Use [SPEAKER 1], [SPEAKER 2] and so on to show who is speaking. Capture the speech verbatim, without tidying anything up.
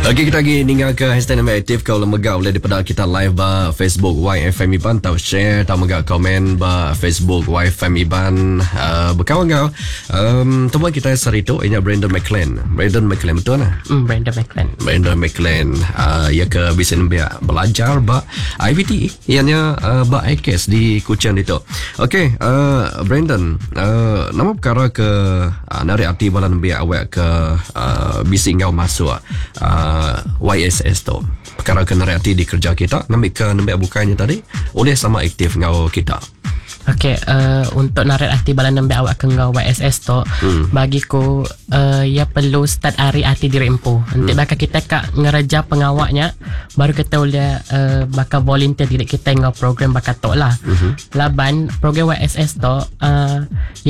[SPEAKER 1] Okey, kita lagi tinggal ke hashtag nama aktif kau lembaga boleh daripada kita live ba Facebook Y F M Iban tau share tau megak komen ba Facebook Y F M Iban uh, berkawan kau um, teman kita sarito inya Brandon McLean Brandon McLean betul nah
[SPEAKER 2] mm, Brandon McLean
[SPEAKER 1] Brandon McLean uh, ia ke bisa nembia belajar ba I V T ianya uh, ba I K S di Kuching itu. Okey, uh, Brandon uh, nama perkara ke uh, narik arti bala nembia awak ke uh, bisi ngau masuk uh, Y S S tu perkara kena reakti di kerja kita ngambil ke nambah bukannya tadi oleh sama aktif ngau kita.
[SPEAKER 2] Okey, uh, untuk narik hati bala nampak awak ke ngau Y S S tu hmm. bagi ku uh, ia perlu start hari hati diri empu. Nanti hmm. bakal kita kak ngereja pengawaknya baru kita boleh uh, bakal volunteer diri kita ngau program bakal tok lah. Hmm. Laban program Y S S tu uh,